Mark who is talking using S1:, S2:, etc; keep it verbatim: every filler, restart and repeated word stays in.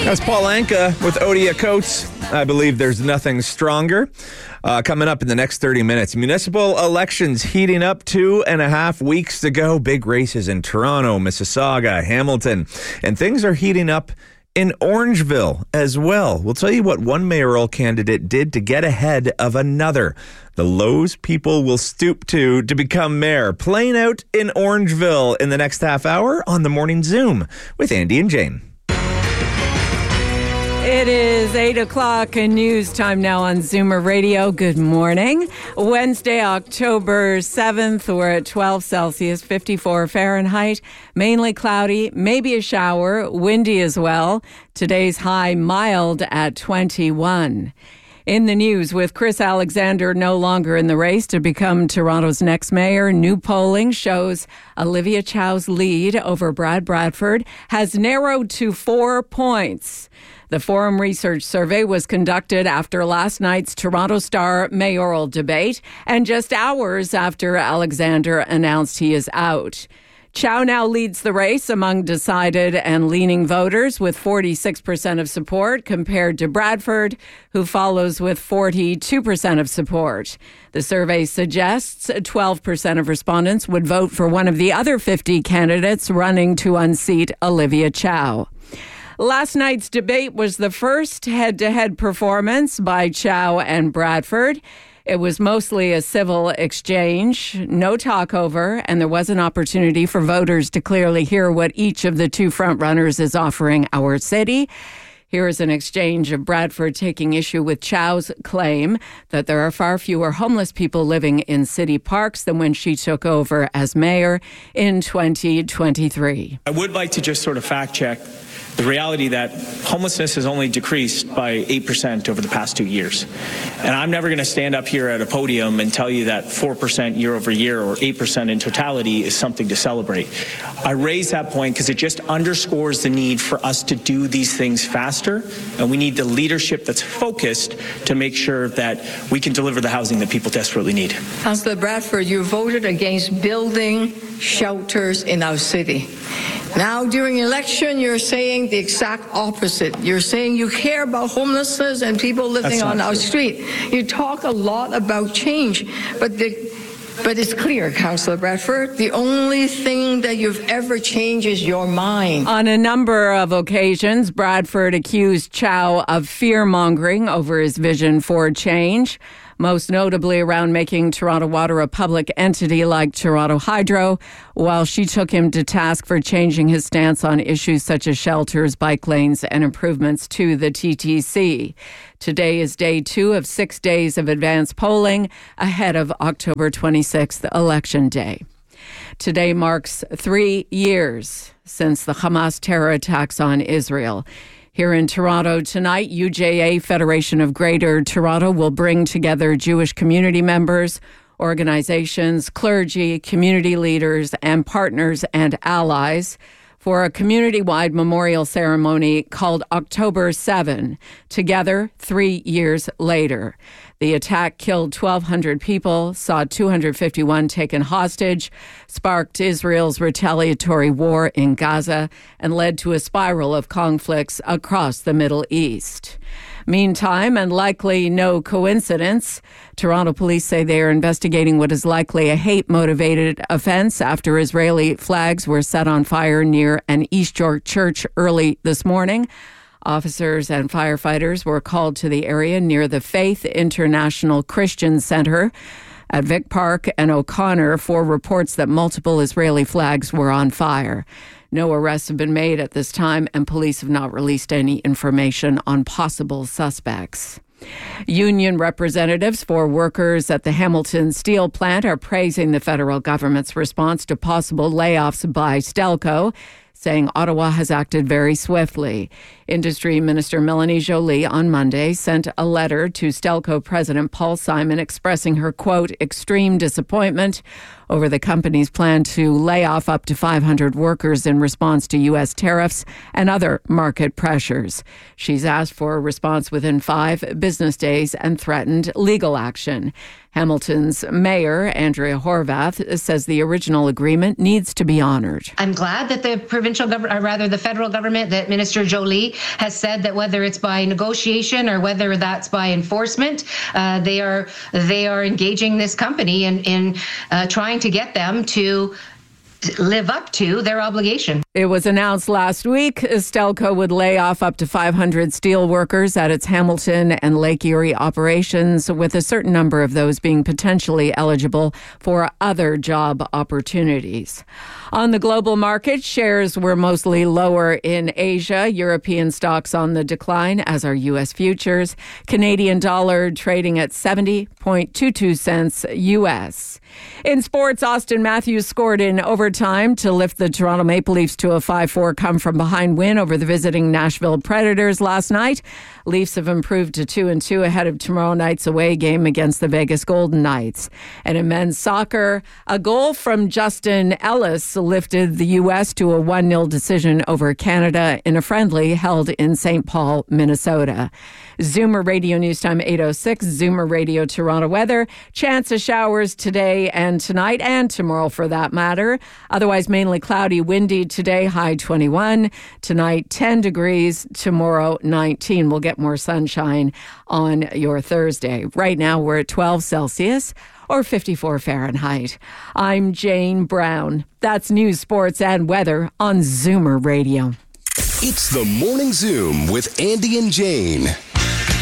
S1: That's Paul Anka with Odia Coates. I believe there's nothing stronger. Uh, coming up in the next thirty minutes, municipal elections heating up, two and a half weeks to go. Big races in Toronto, Mississauga, Hamilton, and things are heating up in Orangeville as well. We'll tell you what one mayoral candidate did to get ahead of another. The lows people will stoop to to become mayor. Playing out in Orangeville in the next half hour on the Morning Zoom with Andy and Jane.
S2: It is eight o'clock and news time now on Zoomer Radio. Good morning. Wednesday, October seventh. We're at twelve Celsius, fifty-four Fahrenheit. Mainly cloudy, maybe a shower, windy as well. Today's high mild at twenty-one. In the news, with Chris Alexander no longer in the race to become Toronto's next mayor, new polling shows Olivia Chow's lead over Brad Bradford has narrowed to four points. The Forum Research Survey was conducted after last night's Toronto Star mayoral debate and just hours after Alexander announced he is out. Chow now leads the race among decided and leaning voters with forty-six percent of support compared to Bradford, who follows with forty-two percent of support. The survey suggests twelve percent of respondents would vote for one of the other fifty candidates running to unseat Olivia Chow. Last night's debate was the first head-to-head performance by Chow and Bradford. It was mostly a civil exchange, no talkover, and there was an opportunity for voters to clearly hear what each of the two frontrunners is offering our city. Here is an exchange of Bradford taking issue with Chow's claim that there are far fewer homeless people living in city parks than when she took over as mayor in twenty twenty-three.
S3: I would like to just sort of fact check the reality that homelessness has only decreased by eight percent over the past two years. And I'm never going to stand up here at a podium and tell you that four percent year over year or eight percent in totality is something to celebrate. I raise that point because it just underscores the need for us to do these things faster, and we need the leadership that's focused to make sure that we can deliver the housing that people desperately need.
S4: Councillor Bradford, you voted against building shelters in our city. Now, during election, you're saying the exact opposite. You're saying you care about homelessness and people living on our street. You talk a lot about change, but the, but it's clear, Councillor Bradford, the only thing that you've ever changed is your mind.
S2: On a number of occasions, Bradford accused Chow of fear-mongering over his vision for change, most notably around making Toronto Water a public entity like Toronto Hydro, while she took him to task for changing his stance on issues such as shelters, bike lanes, and improvements to the T T C. Today is day two of six days of advanced polling ahead of October twenty-sixth, Election Day. Today marks three years since the Hamas terror attacks on Israel. Here in Toronto tonight, U J A, Federation of Greater Toronto, will bring together Jewish community members, organizations, clergy, community leaders, and partners and allies for a community-wide memorial ceremony called October seventh, together three years later. The attack killed twelve hundred people, saw two hundred fifty-one taken hostage, sparked Israel's retaliatory war in Gaza, and led to a spiral of conflicts across the Middle East. Meantime, and likely no coincidence, Toronto police say they are investigating what is likely a hate-motivated offense after Israeli flags were set on fire near an East York church early this morning. Officers and firefighters were called to the area near the Faith International Christian Center at Vic Park and O'Connor for reports that multiple Israeli flags were on fire. No arrests have been made at this time, and police have not released any information on possible suspects. Union representatives for workers at the Hamilton Steel Plant are praising the federal government's response to possible layoffs by Stelco, saying Ottawa has acted very swiftly. Industry Minister Melanie Joly on Monday sent a letter to Stelco President Paul Simon expressing her, quote, extreme disappointment over the company's plan to lay off up to five hundred workers in response to U S tariffs and other market pressures. She's asked for a response within five business days and threatened legal action. Hamilton's mayor, Andrea Horvath, says the original agreement needs to be honored.
S5: I'm glad that the provincial government, or rather the federal government, that Minister Jolie has said that whether it's by negotiation or whether that's by enforcement, uh, they are they are engaging this company in, in uh, trying to get them to live up to their obligation.
S2: It was announced last week Stelco would lay off up to five hundred steel workers at its Hamilton and Lake Erie operations, with a certain number of those being potentially eligible for other job opportunities. On the global market, shares were mostly lower in Asia. European stocks on the decline, as are U S futures. Canadian dollar trading at seventy point two two cents U S. In sports, Austin Matthews scored in overtime to lift the Toronto Maple Leafs to a five four come-from-behind win over the visiting Nashville Predators last night. Leafs have improved to two and two ahead of tomorrow night's away game against the Vegas Golden Knights. And in men's soccer, a goal from Justin Ellis lifted the U S to a one nil decision over Canada in a friendly held in Saint Paul, Minnesota. Zoomer Radio News Time eight oh six, Zoomer Radio Toronto weather. Chance of showers today and tonight, and tomorrow for that matter. Otherwise mainly cloudy, windy today, high twenty-one. Tonight ten degrees, tomorrow nineteen. We'll get more sunshine on your Thursday. Right now we're at twelve Celsius or fifty-four Fahrenheit. I'm Jane Brown. That's news, sports, and weather on Zoomer Radio.
S6: It's the Morning Zoom with Andy and Jane.